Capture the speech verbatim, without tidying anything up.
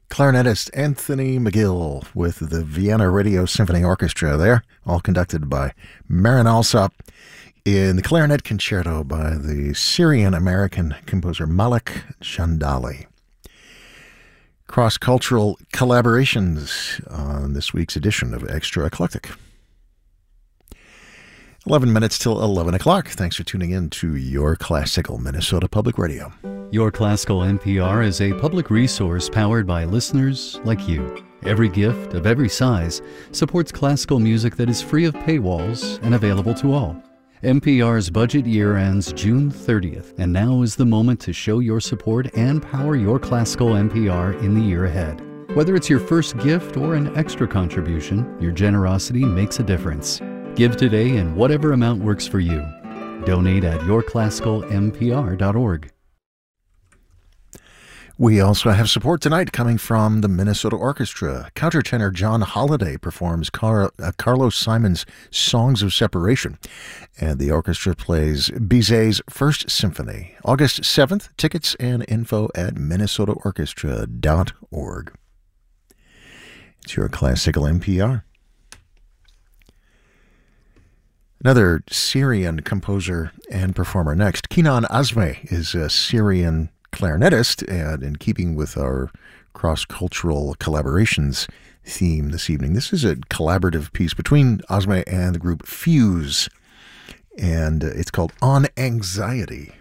clarinetist Anthony McGill with the Vienna Radio Symphony Orchestra there, all conducted by Marin Alsop in the Clarinet Concerto by the Syrian-American composer Malek Jandali. Cross-cultural collaborations on this week's edition of Extra Eclectic. eleven minutes till eleven o'clock. Thanks for tuning in to Your Classical Minnesota Public Radio. Your Classical N P R is a public resource powered by listeners like you. Every gift of every size supports classical music that is free of paywalls and available to all. N P R's budget year ends June thirtieth, and now is the moment to show your support and power your classical N P R in the year ahead. Whether it's your first gift or an extra contribution, your generosity makes a difference. Give today in whatever amount works for you. Donate at your classical n p r dot org. We also have support tonight coming from the Minnesota Orchestra. Countertenor John Holliday performs Car- uh, Carlos Simon's Songs of Separation, and the orchestra plays Bizet's First Symphony. August seventh, tickets and info at minnesota orchestra dot org. It's Your Classical N P R. Another Syrian composer and performer next. Kenan Azmeh is a Syrian clarinetist, and in keeping with our cross-cultural collaborations theme this evening, this is a collaborative piece between Azmeh and the group Fuse, and it's called On Anxiety.